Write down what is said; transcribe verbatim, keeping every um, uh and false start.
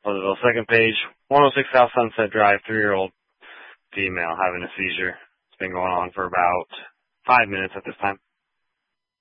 Pleasantville, second page, one oh six South Sunset Drive, three-year-old female having a seizure. It's been going on for about five minutes at this time.